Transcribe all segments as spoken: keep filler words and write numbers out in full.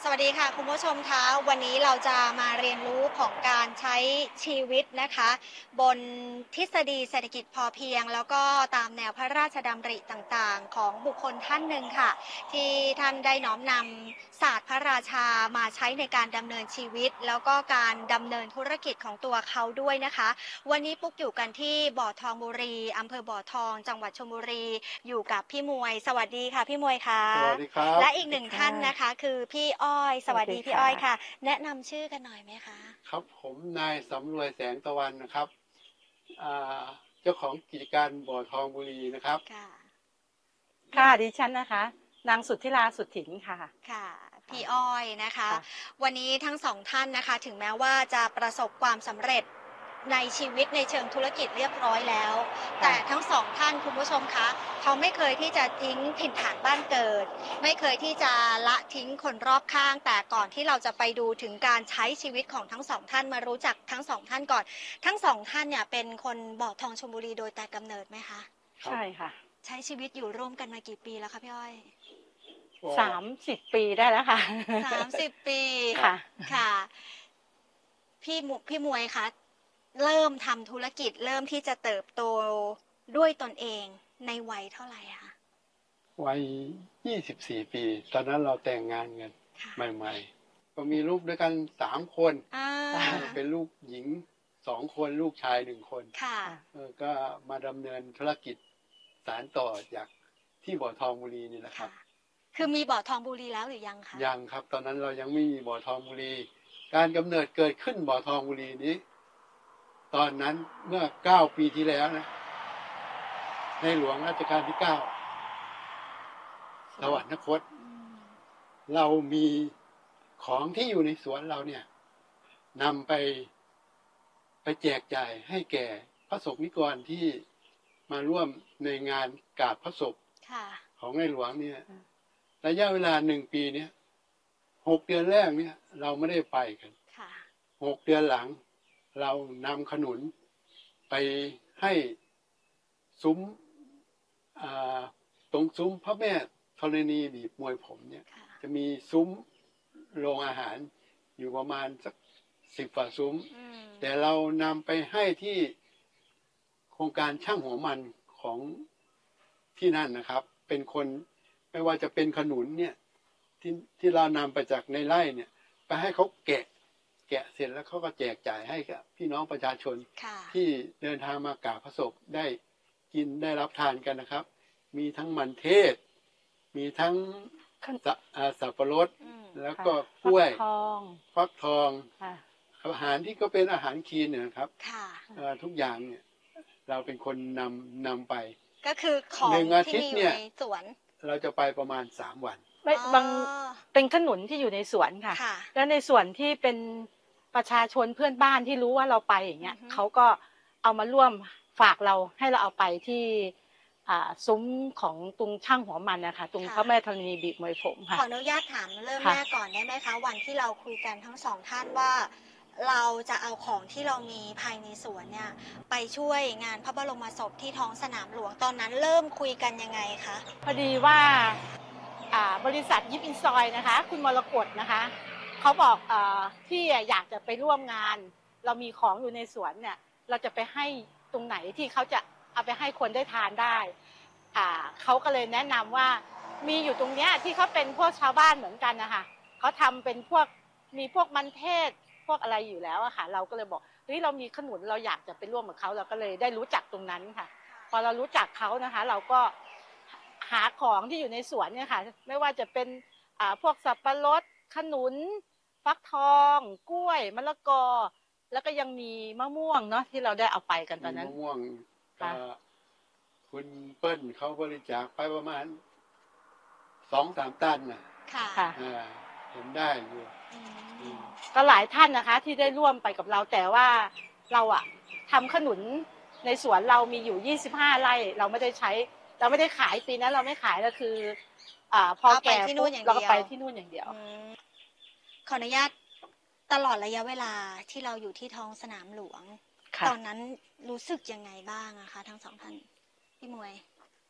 สวัสดีค่ะคุณผู้ชมคะวันนี้เราจะมาเรียนรู้ของการใช้ชีวิตนะคะบนทฤษฎีเศรษฐกิจพอเพียงแล้วก็ตามแนวพระราชดำริต่างๆของบุคคลท่านหนึ่งค่ะที่ท่านได้น้อมนำศาสตร์พระราชามาใช้ในการดำเนินชีวิตแล้วก็การดำเนินธุรกิจของตัวเขาด้วยนะคะวันนี้ปุ๊กอยู่กันที่บ่อทองบุรีอำเภอบ่อทองจังหวัดชลบุรีอยู่กับพี่มวยสวัสดีค่ะพี่มวยค่ะสวัสดีครับและอีกหนึ่งสวัสดีค่ะท่านนะคะคือพี่อ้อยสวัสดีพี่อ้อยค่ะแนะนำชื่อกันหน่อยไหมคะครับผมนายสำรวยแสงตะวันนะครับอ่าเจ้าของกิจการบ่อทองบุรีนะครับค่ะค่ะดิฉันนะคะนางสุทธิราสุทธินค่ะค่ะพี่อ้อยนะคะค่ะวันนี้ทั้งสองท่านนะคะถึงแม้ว่าจะประสบความสำเร็จในชีวิตในเชิงธุรกิจเรียบร้อยแล้ว แต่ทั้งสองท่านคุณผู้ชมคะเขาไม่เคยที่จะทิ้งถิ่นฐานบ้านเกิด ไม่เคยที่จะละทิ้งคนรอบข้าง แต่ก่อนที่เราจะไปดูถึงการใช้ชีวิตของทั้งสองท่านมารู้จักทั้งสองท่านก่อน ทั้งสองท่านเนี่ยเป็นคนบ่อทองชลบุรีโดยแต่กำเนิดไหมคะใช่ค่ะใช้ชีวิตอยู่ร่วมกันมากี่ปีแล้วคะพี่อ้อยสามสิบปีได้แล้วค่ะสามสิบปีค่ะค่ะ พี่มุพี่มวยคะเริ่มทำธุรกิจเริ่มที่จะเติบโตด้วยตนเองในวัยเท่าไหร่คะวัยยี่สิบสี่ปี ตอนนั้นเราแต่งงานกันค่ะใหม่ๆ ก็มีลูกด้วยกันสามคนอ่าเป็นลูกหญิงสองคนลูกชายหนึ่งคนค่ะเออก็มาดำเนินธุรกิจสานต่อจากที่บ่อทองบุรีนี่แหละครัค่ะบคือมีบ่อทองบุรีแล้วหรือยังคะยังครับ ตอนนั้นเรายังไม่มีบ่อทองบุรี การกำเนิดเกิดขึ้นบ่อทองบุรีนี้ ตอนนั้นเมื่อเก้าปีที่แล้วนะ ในหลวงรัชกาลที่เก้าสวรรคตอืมเรามีของที่อยู่ในสวนเราเนี่ยนำไปไปแจกจ่ายให้แก่พระสงฆ์นิกรที่มาร่วมในงานกราบพระศพค่ะของในหลวงเนี่ยระยะเวลาหนึ่งปีเนี่ยหกเดือนแรกเนี่ย เราไม่ได้ไปกันค่ะหกเดือนหลัง เรานำขนุนไปให้ซุ้มอ่าตรงซุ้มพระแม่ธรณีบีบมวยผมเนี่ยค่ะจะมีซุ้มโรงอาหารอยู่ประมาณสักสิบฝ่าซุ้มอืมแต่เรานำไปให้ที่โครงการช่างหัวมันของที่นั่นนะครับ เป็นคนไม่ว่าจะเป็นขนุนเนี่ยที่ที่เรานำไปจากในไร่เนี่ย ไปให้เขาแกะ แกะเสร็จแล้วเขาก็แจกจ่ายให้กับพี่น้องประชาชนค่ะที่เดินทางมากราบพระศพได้กินได้รับทานกันนะครับ มีทั้งมันเทศ มีทั้งขั้นสะอ่าสับปะรดอืมแล้วก็กล้วยฟักทองฟักทองค่ะอาหารที่ก็เป็นอาหารคลีนเนี่ยนะครับค่ะเอ่อทุกอย่างเนี่ยเราเป็นคนนำนำไปก็คือของหนึ่งอาทิที่ตย์มีอเนี่ยู่ยในสวนเราจะไปประมาณสามวันไม่อ๋อบางเป็นขนุนที่อยู่ในสวนค่ะค่ะแล้วในส่วนที่เป็นประชาชนเพื่อนบ้านที่รู้ว่าเราไปอย่างเงี้ยอือฮึเขาก็เอามาร่วมฝากเราให้เราเอาไปที่อ่าซุ้มของตรงช่างหัวมันนะคะตรงพระแม่ธรณีบีบมวยผมค่ะขออนุญาตถามเริ่มค่ะแรกก่อนได้ไหมคะ วันที่เราคุยกันทั้งสองท่านว่า เราจะเอาของที่เรามีภายในสวนเนี่ยไปช่วยงานพระบรมศพที่ท้องสนามหลวงตอนนั้นเริ่มคุยกันยังไงคะพอดีว่าอ่าบริษัทยิปอินซอยนะคะ คุณมรกตนะคะเขาบอกเออที่อยากจะไปร่วมงาน เรามีของอยู่ในสวนเนี่ย เราจะไปให้ตรงไหนที่เขาจะเอาไปให้คนได้ทานได้อ่าเขาก็เลยแนะนำว่ามีอยู่ตรงเนี้ยที่เขาเป็นพวกชาวบ้านเหมือนกันนะคะเขาทำเป็นพวกมีพวกมันเทศพวกอะไรอยู่แล้วอะค่ะ เราก็เลยบอกเฮ้ยเรามีขนุนเราอยากจะไปร่วมกับเขาเราก็เลยได้รู้จักตรงนั้นค่ะ พอเรารู้จักเขานะคะ เราก็หาของที่อยู่ในสวนเนี่ยค่ะ ไม่ว่าจะเป็นอ่าพวกสับปะรดขนุน ฟักทอง กล้วยมะละกอ แล้วก็ยังมีมะม่วงเนาะที่เราได้เอาไปกันตอนนั้นมีมะม่วงค่ะเอ่อคุณเปิ้ลเขาบริจาคไปประมาณสองสามตันน่ะค่ะค่ะอ่าเห็นได้อยู่อือืมมก็หลายท่านนะคะ ที่ได้ร่วมไปกับเราแต่ว่าเราอะทำขนุนในสวนเรามีอยู่ยี่สิบห้าไร่เราไม่ได้ใช้ เราไม่ได้ขายปีนั้นเราไม่ขายก็คืออ่าพอเอาไปแก่ที่นู่ปุ๊นบอย่างเราก็เดียวไปที่นู่นอย่างเดียวอืมขออนุญาตตลอดระยะเวลาที่เราอยู่ที่ท้องสนามหลวงค่ะตอนนั้นรู้สึกยังไงบ้างอะคะทั้งสองท่านพี่มวย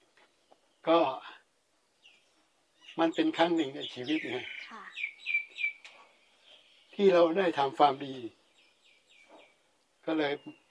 ก็ มันเป็นครั้งหนึ่งในชีวิตไงค่ะที่เราได้ทำความดี ก็เลย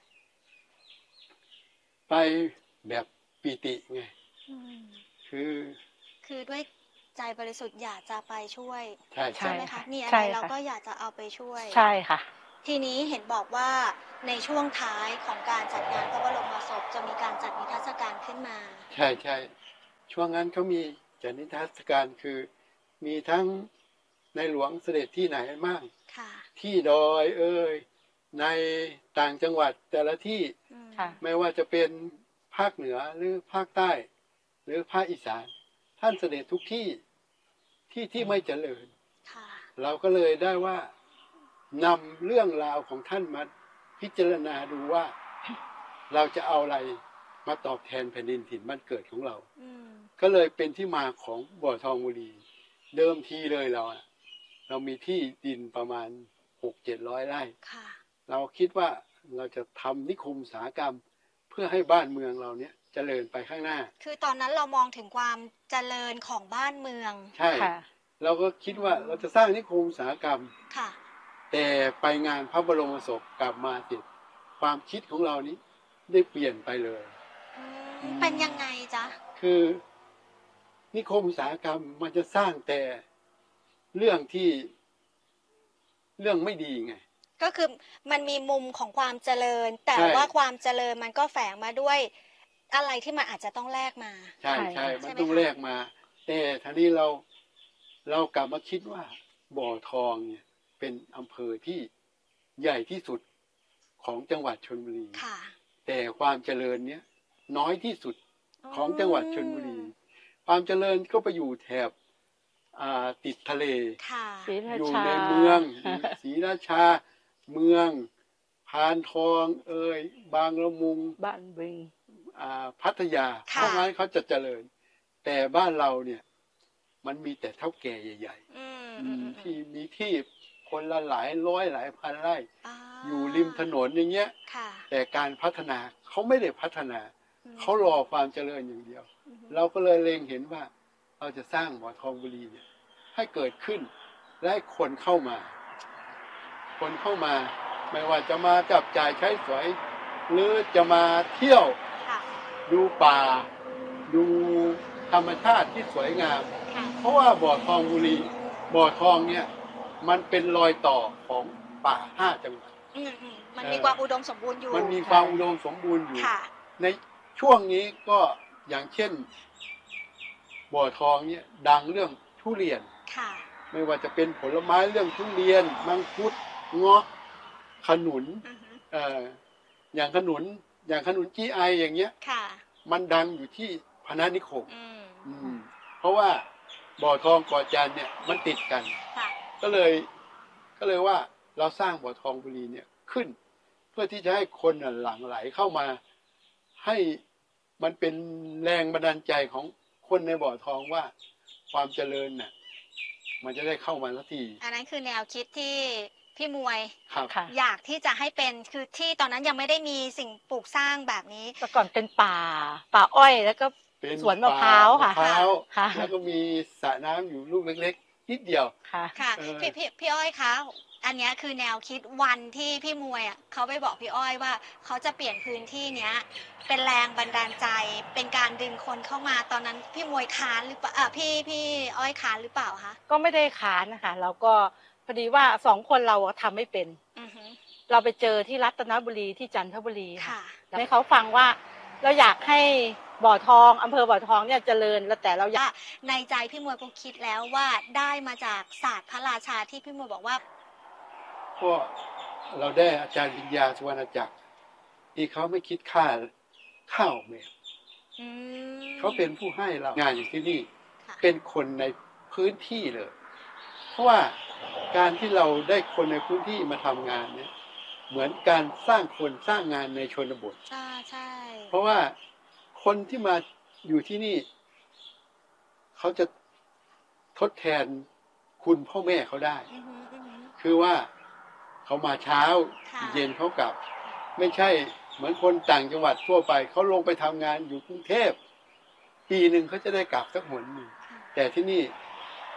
ไปแบบปิติไงอืมคือคือด้วยใจบริสุทธิ์อยากจะไปช่วยใช่ใช่ไหมคะ มีอะใช่ไรค่ะเราก็อยากจะเอาไปช่วยใช่ค่ะทีนี้เห็นบอกว่าในช่วงท้ายของการจัดงานพระบรมศพจะมีการจัดนิทรรศการขึ้นมาใช่ใช่ช่วงนั้นเขามีจัดนิทรรศการคือมีทั้งในหลวงเสด็จที่ไหนบ้างค่ะที่ดอยเอ่ยในต่างจังหวัดแต่ละที่อืมค่ะไม่ว่าจะเป็นภาคเหนือหรือภาคใต้ หรือภาคอีสาน ท่านเสด็จทุกที่ที่ที่ไม่เจริญค่ะเราก็เลยได้ว่านำเรื่องราวของท่านมาพิจารณาดูว่าเราจะเอาอะไรมาตอบแทนแผ่นดินถิ่นบ้านเกิดของเราอืมก็เลยเป็นที่มาของบ่อทองบุรี เดิมทีเลยเราอะเรามีที่ดินประมาณหกเจ็ดร้อยไร่ค่ะเราคิดว่าเราจะทำนิคมอุตสาหกรรม เพื่อให้บ้านเมืองเราเนี้ยเจริญไปข้างหน้าคือตอนนั้นเรามองถึงความเจริญของบ้านเมืองใช่ค่ะเราก็คิดว่าเราจะสร้างนิคมอุตสาหกรรมค่ะแต่ไปงานพระบรมศพกลับมาติดความคิดของเรานี้ได้เปลี่ยนไปเลยอืม เป็นยังไงจ๊ะคือนิคมอุตสาหกรรมมันจะสร้างแต่เรื่องที่เรื่องไม่ดีไงก็คือมันมีมุมของความเจริญ แต่ใช่ว่าความเจริญมันก็แฝงมาด้วยอะไรที่มันอาจจะต้องแลกมาใช่ใช่ใช่ใช่มันไหมต้องคะแลกมา แต่ทีนี้เราเรากลับมาคิดว่าบ่อทองเนี่ยเป็นอำเภอที่ใหญ่ที่สุดของจังหวัดชลบุรีค่ะแต่ความเจริญเนี้ยน้อยที่สุดของจังหวัดชลบุรี ความเจริญก็ไปอยู่แถบอ่าติดทะเลค่ะศรีราอยู่ชาในเมืองศรีราชาเมืองพานทองเอ่ยบางละมุงบ้านบึงอ่าพัทยาค่ะพวกนั้นเขาจะเจริญ แต่บ้านเราเนี่ยมันมีแต่เท่าแก่ใหญ่อืมๆอืมอืมที่มีที่คนละหลายร้อยหลายพันไร่อ่าอยู่ริมถนนอย่างเงี้ยค่ะแต่การพัฒนาเขาไม่ได้พัฒนาอืมเขารอความเจริญอย่างเดียวอืมเราก็เลยเล็งเห็นว่าเราจะสร้างบ่อทองบุรีเนี่ยให้เกิดขึ้นและให้คนเข้ามา คนเข้ามาไม่ว่าจะมาจับจ่ายใช้สอย หรือจะมาเที่ยวค่ะดูป่า ดูธรรมชาติที่สวยงามค่ะเพราะว่าบ่อทองบุรี บ่อทองเนี่ยมันเป็นรอยต่อของป่าห้าจังหวัดอืมอืมมันเอ่อมีความอุดมสมบูรณ์อยู่มันมีความอุดมสมบูรณ์อยู่ค่ะในช่วงนี้ก็อย่างเช่น บ่อทองเนี่ยดังเรื่องทุเรียนค่ะไม่ว่าจะเป็นผลไม้เรื่องทุเรียน มังคุดเงาะขนุนอือฮึเอ่ออย่างขนุน อย่างขนุนจีไออย่างเงี้ยค่ะมันดังอยู่ที่พนัสนิคมอืมอืมเพราะว่าบ่อทองก่อจันเนี่ยมันติดกันค่ะก็เลย ก็เลยว่าเราสร้างบ่อทองบุรีเนี่ยขึ้น เพื่อที่จะให้คนน่ะหลั่งไหลเข้ามา ให้มันเป็นแรงบันดาลใจของคนในบ่อทองว่าความเจริญน่ะมันจะได้เข้ามาสักทีอันนั้นคือแนวคิดที่พี่มวยครับค่ะอยากที่จะให้เป็นคือที่ตอนนั้นยังไม่ได้มีสิ่งปลูกสร้างแบบนี้แต่ก่อนเป็นป่า ป่าอ้อยแล้วก็เป็นสวนมะพร้าวค่ะมพร้าวค่ะแล้วก็มีสระน้ำอยู่ลูกเล็กๆนิดเดียวค่ะค่ะเออพี่พี่พี่อ้อยคะอันเนี้ยคือแนวคิดวันที่พี่มวยอ่ะเขาไปบอกพี่อ้อยว่าเขาจะเปลี่ยนพื้นที่เนี้ย เป็นแรงบันดาลใจ เป็นการดึงคนเข้ามาตอนนั้นพี่มวยค้านหรือเปล่าอ่ะพี่พี่อ้อยค้านหรือเปล่าคะก็ไม่ได้ค้านนะคะ เราก็พอดีว่าสองคนเราอะทำไม่เป็นอือฮึเราไปเจอที่รัตนบุรีที่จันทบุรีค่ะค่ะให้เขาฟังว่าเราอยากให้บ่อทองอำเภอบ่อทองเนี่ยเจริญแล้วแต่เราอยากว่าในใจพี่มวยก็คิดแล้วว่าได้มาจากศาสตร์พระราชาที่พี่มวยบอกว่าก็เราได้อาจารย์วิญญาสุวรรณจักรที่เขาไม่คิดค่าข้าวแบบอืมเขาเป็นผู้ให้เรางานอยู่ที่นี่ค่ะเป็นคนในพื้นที่เลย เพราะว่าการที่เราได้คนในพื้นที่มาทำงานเนี่ยเหมือนการสร้างคนสร้างงานในชนบทใช่ใช่เพราะว่าคนที่มาอยู่ที่นี่ เขาจะทดแทนคุณพ่อแม่เขาได้อือฮึอือฮึคือว่าเขามาเช้าค่ะเย็นเขากลับ ไม่ใช่เหมือนคนต่างจังหวัดทั่วไปเขาลงไปทำงานอยู่กรุงเทพปีหนึ่งเขาจะได้กลับสักหนหนึ่งค่ะแต่ที่นี่เข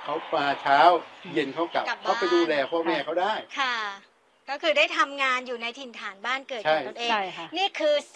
เขามาเช้าเย็นเขากลับกลับบ้านเขาไปดูแลพ่อแม่เขาได้ค่ะ ก็คือได้ทำงานอยู่ในถิ่นฐานบ้านเกิดใช่ของตนเองใช่ค่ะนี่คือ